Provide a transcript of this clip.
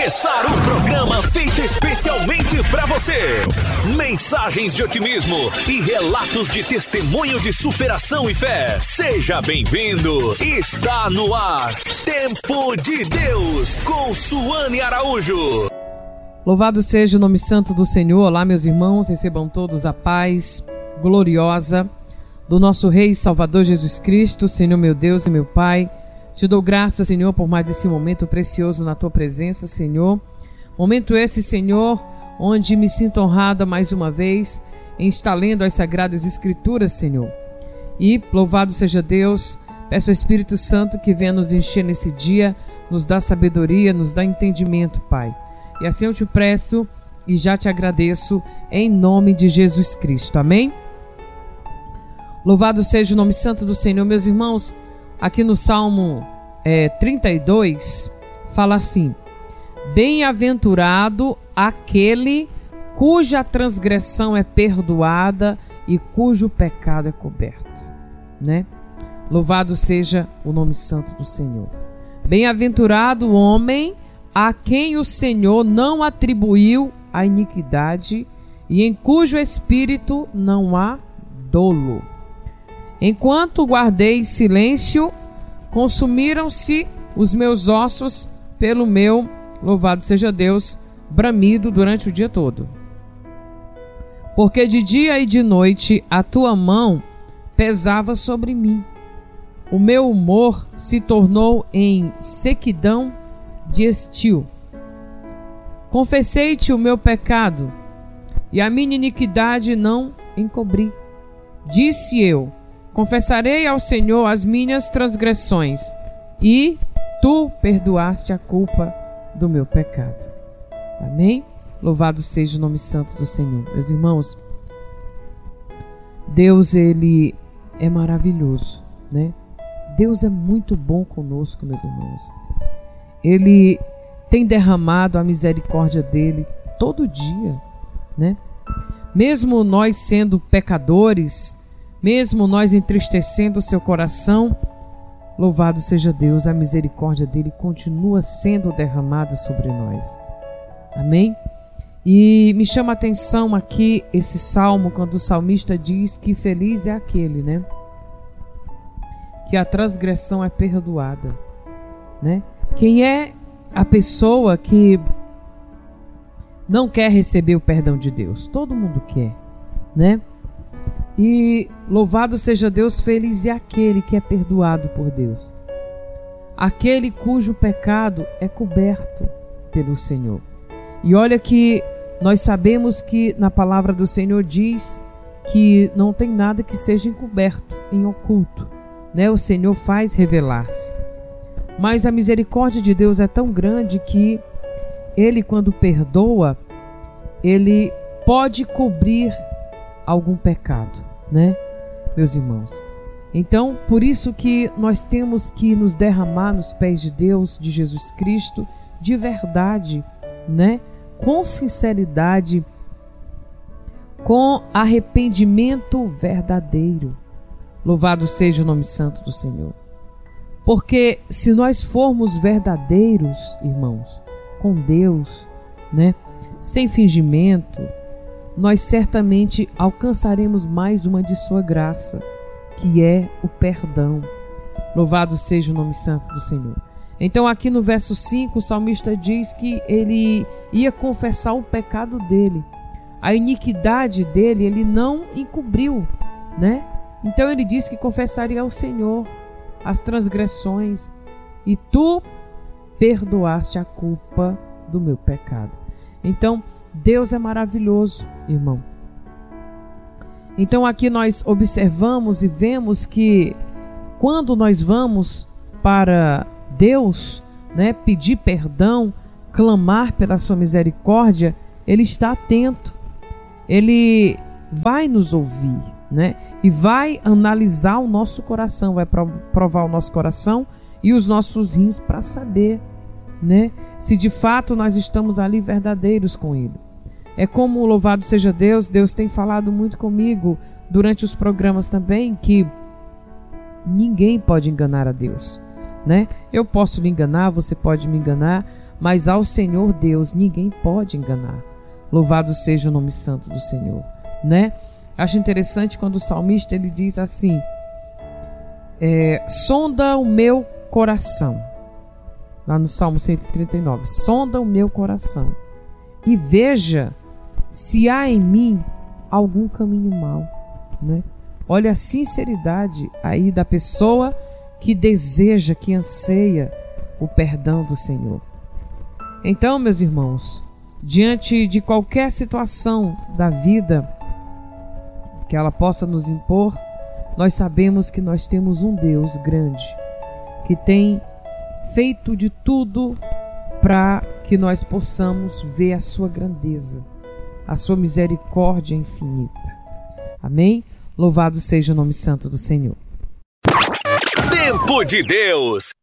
começar um programa feito especialmente para você. Mensagens de otimismo e relatos de testemunho de superação e fé. Seja bem-vindo. Está no ar. Tempo de Deus com Suane Araújo. Louvado seja o nome santo do Senhor. Olá, meus irmãos, recebam todos a paz gloriosa do nosso Rei e Salvador Jesus Cristo. Senhor, meu Deus e meu Pai, te dou graças, Senhor, por mais esse momento precioso na Tua presença, Senhor. Momento esse, Senhor, onde me sinto honrada mais uma vez em estar lendo as Sagradas Escrituras, Senhor. E louvado seja Deus, peço ao Espírito Santo que venha nos encher nesse dia, nos dá sabedoria, nos dá entendimento, Pai. E assim eu te peço e já te agradeço em nome de Jesus Cristo. Amém? Louvado seja o nome santo do Senhor. Meus irmãos, aqui no Salmo 32, fala assim: bem-aventurado aquele cuja transgressão é perdoada e cujo pecado é coberto, né? Louvado seja o nome santo do Senhor. Bem-aventurado o homem a quem o Senhor não atribuiu a iniquidade e em cujo espírito não há dolo. Enquanto guardei silêncio, consumiram-se os meus ossos pelo meu, louvado seja Deus, bramido durante o dia todo. Porque de dia e de noite a tua mão pesava sobre mim. O meu humor se tornou em sequidão de estio. Confessei-te o meu pecado e a minha iniquidade não encobri. Disse eu: confessarei ao Senhor as minhas transgressões, e tu perdoaste a culpa do meu pecado. Amém? Louvado seja o nome santo do Senhor. Meus irmãos, Deus, Ele é maravilhoso, né? Deus é muito bom conosco, meus irmãos. Ele tem derramado a misericórdia dele todo dia, né? Mesmo nós sendo pecadores, mesmo nós entristecendo o seu coração, louvado seja Deus, a misericórdia dele continua sendo derramada sobre nós. Amém? E me chama a atenção aqui esse salmo, quando o salmista diz que feliz é aquele, né? Que a transgressão é perdoada, né? Quem é a pessoa que não quer receber o perdão de Deus? Todo mundo quer, né? E louvado seja Deus, feliz é aquele que é perdoado por Deus. Aquele cujo pecado é coberto pelo Senhor. E olha que nós sabemos que na palavra do Senhor diz que não tem nada que seja encoberto, em oculto, né? O Senhor faz revelar-se. Mas a misericórdia de Deus é tão grande que Ele, quando perdoa, Ele pode cobrir algum pecado, né, meus irmãos? Então, por isso que nós temos que nos derramar nos pés de Deus, de Jesus Cristo, de verdade, né, com sinceridade, com arrependimento verdadeiro. Louvado seja o nome santo do Senhor. Porque se nós formos verdadeiros, irmãos, com Deus, né, sem fingimento, nós certamente alcançaremos mais uma de sua graça, que é o perdão. Louvado seja o nome santo do Senhor. Então aqui no verso 5, o salmista diz que ele ia confessar o pecado dele. A iniquidade dele, ele não encobriu, né? Então ele diz que confessaria ao Senhor as transgressões, e tu perdoaste a culpa do meu pecado. Então, Deus é maravilhoso, irmão. Então aqui nós observamos e vemos que quando nós vamos para Deus, né, pedir perdão, clamar pela sua misericórdia, Ele está atento. Ele vai nos ouvir, né? E vai analisar o nosso coração, vai provar o nosso coração e os nossos rins para saber, né, se de fato nós estamos ali verdadeiros com Ele. É como, louvado seja Deus, Deus tem falado muito comigo durante os programas também, que ninguém pode enganar a Deus, né? Eu posso lhe enganar, você pode me enganar, mas ao Senhor Deus ninguém pode enganar. Louvado seja o nome santo do Senhor, né? Acho interessante quando o salmista ele diz assim: sonda o meu coração, lá no Salmo 139, sonda o meu coração e veja se há em mim algum caminho mau, né? Olha a sinceridade aí da pessoa que deseja, que anseia o perdão do Senhor. Então, meus irmãos, diante de qualquer situação da vida que ela possa nos impor, nós sabemos que nós temos um Deus grande, que tem feito de tudo para que nós possamos ver a sua grandeza, a sua misericórdia infinita. Amém? Louvado seja o nome santo do Senhor. Tempo de Deus,